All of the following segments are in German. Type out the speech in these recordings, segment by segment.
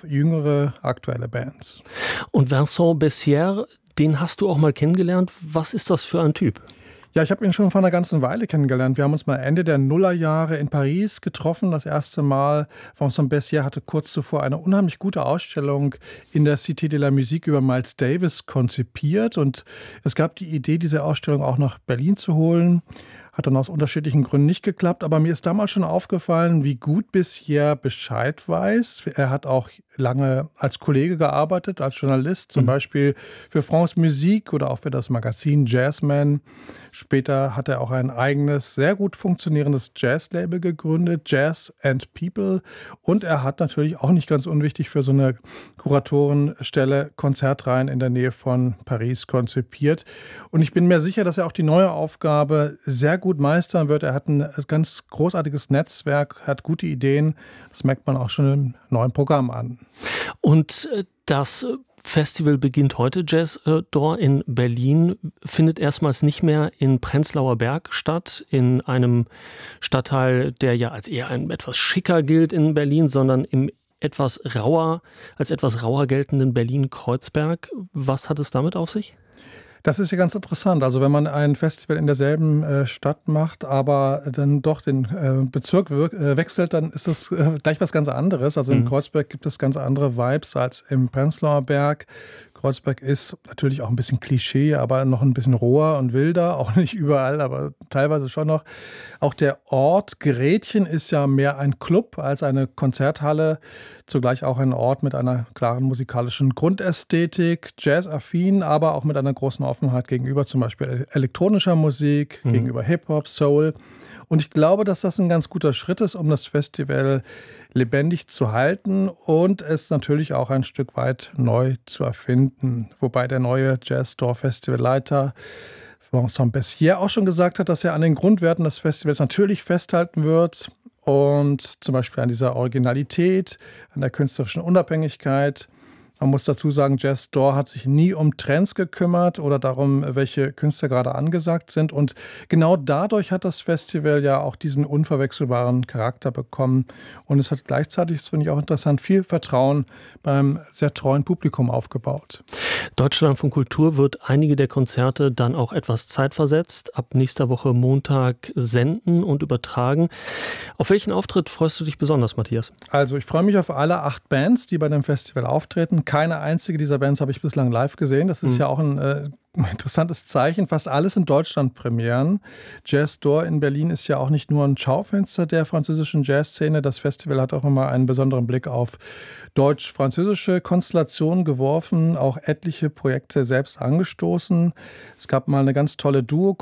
jüngere, aktuelle Bands. Und Vincent Bessières, den hast du auch mal kennengelernt. Was ist das für ein Typ? Ja, ich habe ihn schon vor einer ganzen Weile kennengelernt. Wir haben uns mal Ende der Nullerjahre in Paris getroffen. Das erste Mal. Vincent Bessières hatte kurz zuvor eine unheimlich gute Ausstellung in der Cité de la Musique über Miles Davis konzipiert. Und es gab die Idee, diese Ausstellung auch nach Berlin zu holen. Hat dann aus unterschiedlichen Gründen nicht geklappt. Aber mir ist damals schon aufgefallen, wie gut Bessières Bescheid weiß. Er hat auch lange als Kollege gearbeitet, als Journalist, zum Beispiel für France Musique oder auch für das Magazin Jazzman. Später hat er auch ein eigenes, sehr gut funktionierendes Jazz-Label gegründet, Jazz and People. Und er hat natürlich auch nicht ganz unwichtig für so eine Kuratorenstelle Konzertreihen in der Nähe von Paris konzipiert. Und ich bin mir sicher, dass er auch die neue Aufgabe sehr gut meistern wird. Er hat ein ganz großartiges Netzwerk, hat gute Ideen. Das merkt man auch schon im neuen Programm an. Und das Festival beginnt heute, Jazz d'Or in Berlin, findet erstmals nicht mehr in Prenzlauer Berg statt, in einem Stadtteil, der ja als eher ein etwas schicker gilt in Berlin, sondern im als etwas rauer geltenden Berlin-Kreuzberg. Was hat es damit auf sich? Das ist ja ganz interessant. Also wenn man ein Festival in derselben Stadt macht, aber dann doch den Bezirk wechselt, dann ist das gleich was ganz anderes. Also in Kreuzberg gibt es ganz andere Vibes als im Prenzlauer Berg. Kreuzberg ist natürlich auch ein bisschen Klischee, aber noch ein bisschen roher und wilder. Auch nicht überall, aber teilweise schon noch. Auch der Ort Gretchen ist ja mehr ein Club als eine Konzerthalle. Zugleich auch ein Ort mit einer klaren musikalischen Grundästhetik, jazzaffin, aber auch mit einer großen Offenheit gegenüber zum Beispiel elektronischer Musik, gegenüber Hip-Hop, Soul. Und ich glaube, dass das ein ganz guter Schritt ist, um das Festival lebendig zu halten und es natürlich auch ein Stück weit neu zu erfinden. Wobei der neue Jazz d'Or Festivalleiter Vincent Bessières auch schon gesagt hat, dass er an den Grundwerten des Festivals natürlich festhalten wird und zum Beispiel an dieser Originalität, an der künstlerischen Unabhängigkeit. Man muss dazu sagen, Jazz d'Or hat sich nie um Trends gekümmert oder darum, welche Künstler gerade angesagt sind. Und genau dadurch hat das Festival ja auch diesen unverwechselbaren Charakter bekommen. Und es hat gleichzeitig, das finde ich auch interessant, viel Vertrauen beim sehr treuen Publikum aufgebaut. Deutschlandfunk Kultur wird einige der Konzerte dann auch etwas zeitversetzt ab nächster Woche Montag senden und übertragen. Auf welchen Auftritt freust du dich besonders, Matthias? Also ich freue mich auf alle 8 Bands, die bei dem Festival auftreten. Keine einzige dieser Bands habe ich bislang live gesehen. Das ist ja auch ein interessantes Zeichen. Fast alles in Deutschland Premieren. Jazz d'Or in Berlin ist ja auch nicht nur ein Schaufenster der französischen Jazzszene. Das Festival hat auch immer einen besonderen Blick auf deutsch-französische Konstellationen geworfen, auch etliche Projekte selbst angestoßen. Es gab mal eine ganz tolle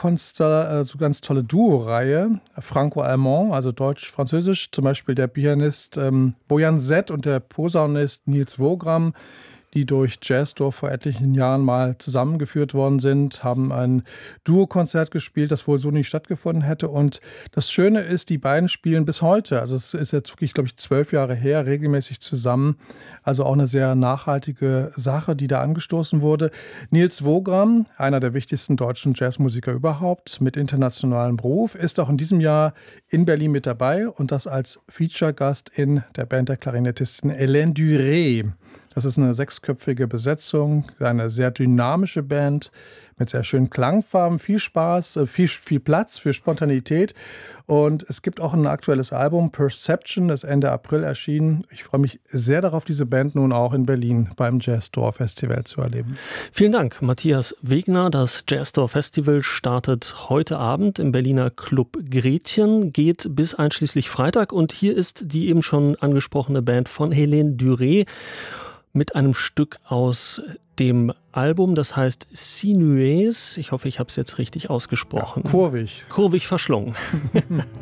Duo-Reihe, Franco-Allemand, also deutsch-französisch, zum Beispiel der Pianist Bojan Zet und der Posaunist Niels Wogram, die durch Jazz d'Or vor etlichen Jahren mal zusammengeführt worden sind, haben ein Duo-Konzert gespielt, das wohl so nie stattgefunden hätte. Und das Schöne ist, die beiden spielen bis heute. Also es ist jetzt wirklich, glaube ich, 12 Jahre her, regelmäßig zusammen. Also auch eine sehr nachhaltige Sache, die da angestoßen wurde. Niels Wogram, einer der wichtigsten deutschen Jazzmusiker überhaupt, mit internationalem Beruf, ist auch in diesem Jahr in Berlin mit dabei und das als Feature-Gast in der Band der Klarinettistin Hélène Duré. Das ist eine 6-köpfige Besetzung, eine sehr dynamische Band mit sehr schönen Klangfarben, viel Spaß, viel Platz für Spontanität. Und es gibt auch ein aktuelles Album, Perception, das Ende April erschienen. Ich freue mich sehr darauf, diese Band nun auch in Berlin beim Jazz d'Or Festival zu erleben. Vielen Dank, Matthias Wegner. Das Jazz d'Or Festival startet heute Abend im Berliner Club Gretchen, geht bis einschließlich Freitag. Und hier ist die eben schon angesprochene Band von Hélène Duré mit einem Stück aus dem Album, das heißt Sinués. Ich hoffe, ich habe es jetzt richtig ausgesprochen. Ja, kurvig. Kurvig verschlungen.